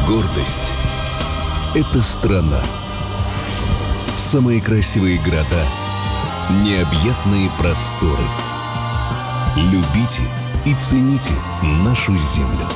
Гордость — это страна. Самые красивые города, необъятные просторы. Любите и цените нашу землю.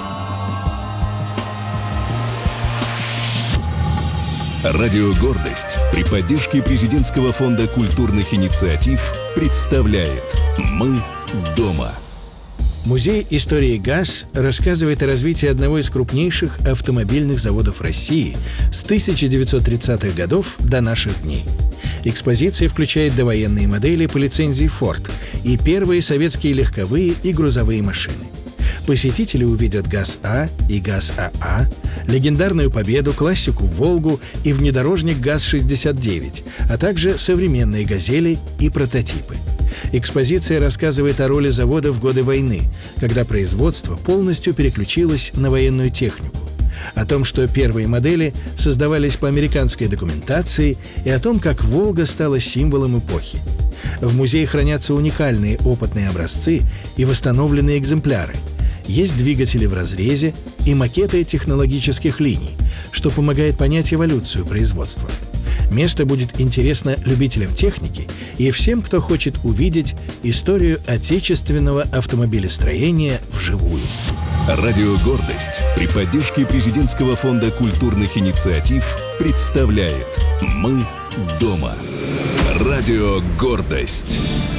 Радио «Гордость» при поддержке Президентского фонда культурных инициатив представляет «Мы дома». Музей истории ГАЗ рассказывает о развитии одного из крупнейших автомобильных заводов России с 1930-х годов до наших дней. Экспозиция включает довоенные модели по лицензии Ford и первые советские легковые и грузовые машины. Посетители увидят ГАЗ-А и ГАЗ-АА, легендарную «Победу», классику «Волгу» и внедорожник ГАЗ-69, а также современные «Газели» и прототипы. Экспозиция рассказывает о роли завода в годы войны, когда производство полностью переключилось на военную технику, о том, что первые модели создавались по американской документации, и о том, как «Волга» стала символом эпохи. В музее хранятся уникальные опытные образцы и восстановленные экземпляры. Есть двигатели в разрезе и макеты технологических линий, что помогает понять эволюцию производства. Место будет интересно любителям техники и всем, кто хочет увидеть историю отечественного автомобилестроения вживую. Радио «Гордость» при поддержке Президентского фонда культурных инициатив представляет «Мы дома». Радио «Гордость».